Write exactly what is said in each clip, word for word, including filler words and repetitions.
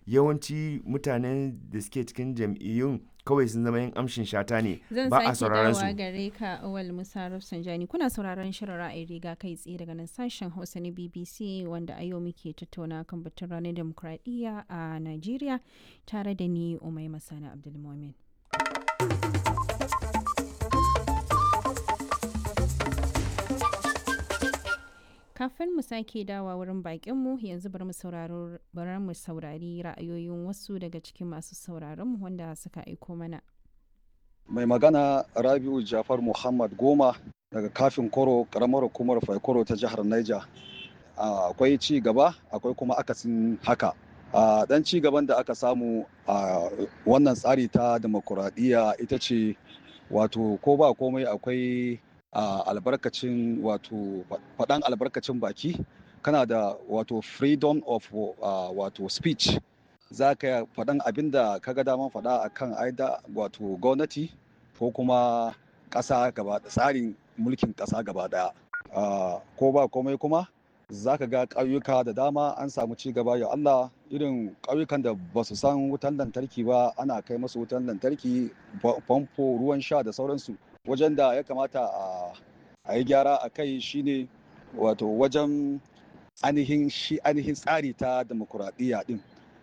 yawanci mutanen da suke cikin jam'iyyun kawai sun zama yin amshin shata ne, Zan ba a sake sauraron dawa su. gare ka Awal Musa Rafsanjani. Kuna sauraron shirin ra'ayi riga kai tsaye daga nan sashen Hausa na B B C wanda a yau muke tattauna kan batun ranar demokradiyya a Najeriya tare da ni Umai Masana Abdulmumin. Kafin mu sake dawa wurin bakinmu yanzu bari mu sauraro bari mu saurari ra'ayoyin wasu daga cikin masu sauraronmu wanda suka aiko mana. Mai magana Rabiu Jafar Muhammad Goma daga kafin Koro karamar hukumar Faikoro ta jihar Niger. Akwai ci gaba akwai kuma akasin haka. A dan ci gaban da aka samu a wannan tsari ta demokuraɗiyya ita ce wato ko ba komai akwai a albarkacin wato faɗan albarkacin baki kana da wato freedom of uh, wato speech za ka faɗan abin da ka ga daman faɗa akan aida wato gwamnati ko kuma ƙasa gaba tsarin mulkin ƙasa gaba ɗaya uh, ko ba komai kuma za ka ga ƙauyuka da dama an samu ci gaba ya Allah irin ƙauyukan da ba su san wutan lantarki ba ana kai masu wutan lantarki famfo ruwan sha da sauransu wajen da ya kamata a yi gyara a kai shine wato wajen ainihin shi ainihin tsari ta demokuraɗiyya din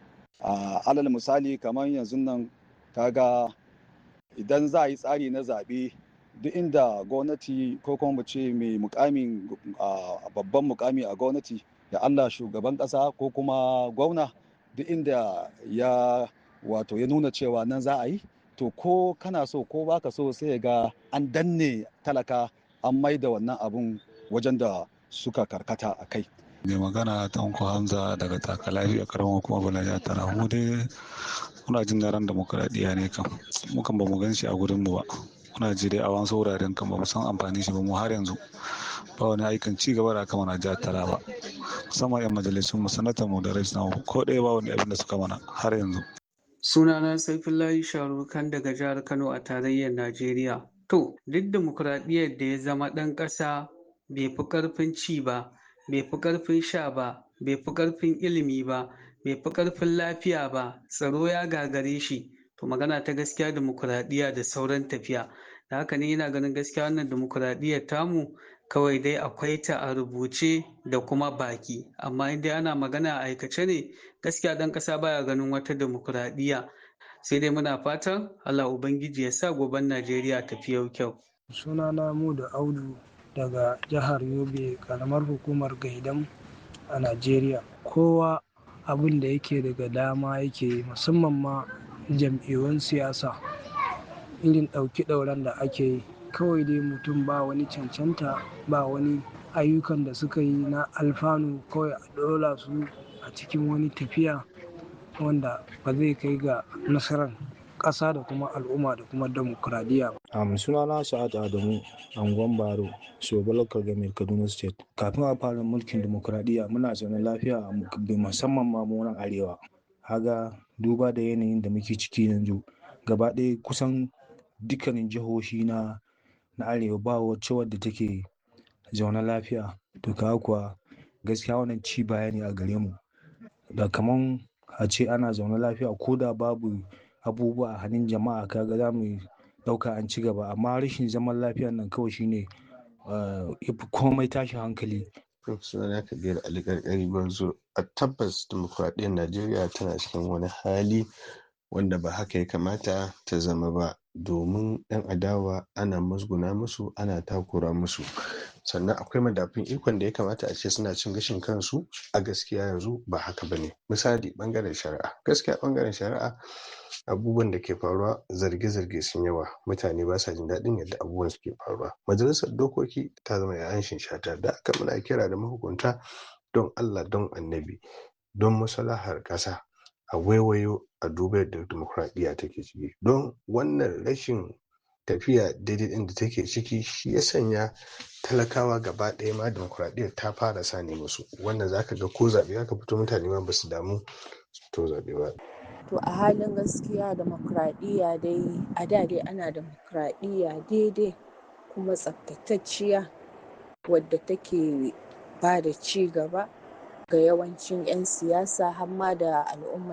alal misali kamar yanzu nan kaga idan za a yi tsari na zaɓe duk inda gwamnati ko kuma ce mai mukamin babban mukami a gwamnati da Allah shugaban ƙasa ko kuma gwamna duk inda ya wato ya nuna cewa nan za a yi to ko kana so ko baka so sai ga an danne talaka an maida wannan abun wajen da suka karkata a kai. Mai magana Tanko Hamza daga Takalafi a karamar kuma Balaja tara mu dai muna jin daren demokuraɗiyya ne kam mu kan ba mu gan shi a gurin mu ba muna ji dai a wasu wuraren kan ba mu san amfani shi ba mu har yanzu ba wani aikin ci gaba da aka mana jihar Taraba musamman yan majalisun mu sanatan mu da rais na ko ɗaya ba wani abin da suka mana har yanzu. Sunana Saifullahi Sharukan daga jihar Kano a tarayyar Najeriya. To, duk dimokuraɗiyyar da ya zama ɗan ƙasa bai fi ƙarfin ci ba, bai fi ƙarfin sha ba, bai fi ƙarfin ilimi ba, bai fi ƙarfin lafiya ba, tsaro ya gagare shi. To magana ta gaskiya dimokuraɗiyya da sauran tafiya. Da haka ne yana ganin gaskiya wannan dimokuraɗiyyar tamu kawai dai akwai ta a rubuce da kuma baki. Amma in dai ana magana a aikace ne gaskiya ɗan ƙasa baya ganin wata dimokuraɗiyya. Sai dai muna fatan Allah Ubangiji ya sa goben Najeriya tafi yau kyau. Sunana Mudu Audu daga jihar Yobe karamar hukumar Gaidam a Najeriya. Kowa abin da yake daga dama yake musamman ma jam'iyyun siyasa irin ɗauki ɗauran da ake yi kawai dai mutum ba wani cancanta ba wani ayyukan da suka yi na alfanu kawai a ɗola su a cikin wani tafiya wanda ba zai kai ga nasarar ƙasa da kuma al'umma da kuma demokuraɗiyya ba. Um, sunana Sa'ad Adamu Angon Baro Shobo Local Government Kaduna State. Kafin a fara mulkin demokuraɗiyya muna zaune lafiya musamman ma mu nan arewa. Haga duba da yanayin da muke ciki yanzu gaba ɗaya kusan dukkanin jihohi na na arewa ba wacce wadda take zaune lafiya. To kaga kuwa gaskiya wannan ci baya ne a gare mu. Da kaman a ce ana zaune lafiya ko da babu abubuwa a hannun jama'a kaga za mu ɗauka an ci gaba amma rashin zaman lafiya nan kawai shine yafi komai tashin hankali. Sunana Kabir Ali Gargari Banzo. A tabbas dimokuraɗiyyar Najeriya tana cikin wani hali wanda ba haka ya kamata ta zama ba domin 'yan adawa ana musguna musu ana takura musu sannan akwai madafun ikon da ya kamata a ce suna cin gashin kansu a gaskiya yanzu ba haka ba ne. Misali bangaren shari'a gaskiya bangaren shari'a abubuwan da ke faruwa zarge-zarge sun yawa mutane ba sa jin daɗin yadda abubuwan suke faruwa. Majalisar dokoki ta zama yayan shata da aka muna kira da mahukunta don Allah don annabi don maslahar ƙasa a waiwayo a duba yadda dimokuraɗiyya take ciki don wannan rashin tafiya daidai ɗin da take ciki shi ya sanya talakawa gaba ɗaya ma dimokuraɗiyyar ta fara sani musu wannan zaka ga ko zaɓe aka fito mutane ma ba su damu to zaɓe ba. To a halin gaskiya demokradiyya dai a da dai ana demokradiyya daidai kuma tsaftatacciya wadda take ba da ci gaba ga yawancin 'yan siyasa har ma da al'ummar